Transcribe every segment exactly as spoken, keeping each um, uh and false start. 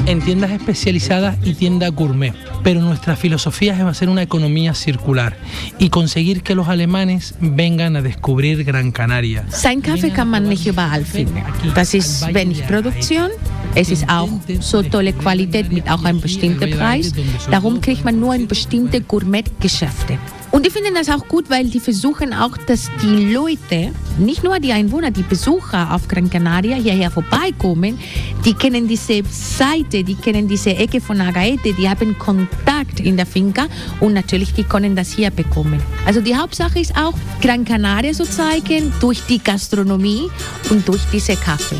en tiendas especializadas y tiendas gourmet. Pero nuestra filosofía es hacer una economía circular y conseguir que los alemanes vengan a descubrir Gran Canaria. Sein Kaffee kann man nicht überall finden. Das ist wenig Produktion. Es ist auch so tolle Qualität mit auch einem bestimmten Preis. Darum kriegt man nur in bestimmte Gourmet-Geschäfte. Und die finden das auch gut, weil die versuchen auch, dass die Leute, nicht nur die Einwohner, die Besucher auf Gran Canaria hierher vorbeikommen, die kennen diese Seite, die kennen diese Ecke von Agaete, die haben Kontakt in der Finca und natürlich, die können das hier bekommen. Also die Hauptsache ist auch, Gran Canaria zu zeigen durch die Gastronomie und durch diese Kaffee.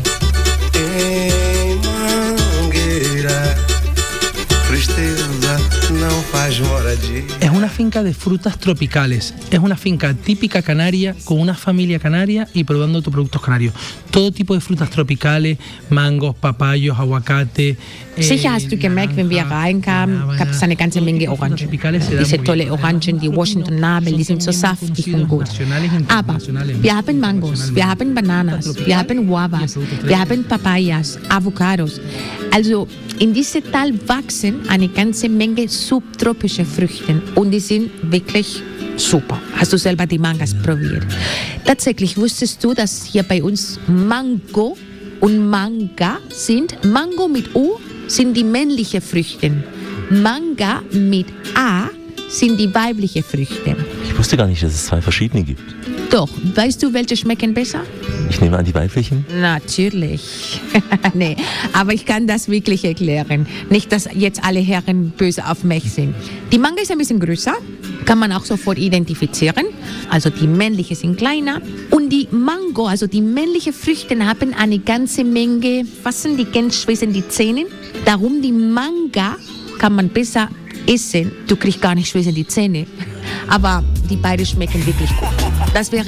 Es una finca de frutas tropicales, es una finca típica canaria con una familia canaria y probando tus productos canarios. Todo tipo de frutas tropicales, mangos, papayos, aguacate. Sicher hast du gemerkt, wenn wir reinkamen, gab es eine ganze Menge Orangen. Diese tolle Orangen, die Washington Nabel, die sind so saftig und gut. Aber wir haben Mangos, wir haben Bananas, wir haben Guavas, wir haben Papayas, Avocados. Also in diesem Tal wachsen eine ganze Menge subtropische Früchte und die sind wirklich super. Hast du selber die Mangas probiert? Tatsächlich wusstest du, dass hier bei uns Mango und Manga sind? Mango mit U sind die männlichen Früchte. Manga mit A sind die weiblichen Früchte. Ich wusste gar nicht, dass es zwei verschiedene gibt. Doch, weißt du, welche schmecken besser? Ich nehme an, die weiblichen? Natürlich. Nee, aber ich kann das wirklich erklären. Nicht, dass jetzt alle Herren böse auf mich sind. Die Manga ist ein bisschen größer, kann man auch sofort identifizieren. Also die männlichen sind kleiner. Und die Mango, also die männlichen Früchte, haben eine ganze Menge, was sind die ganz schwer sind die Zähne. Darum die Manga kann man besser essen. Du kriegst gar nicht schwer in die Zähne. Aber die beiden schmecken wirklich gut. Das wäre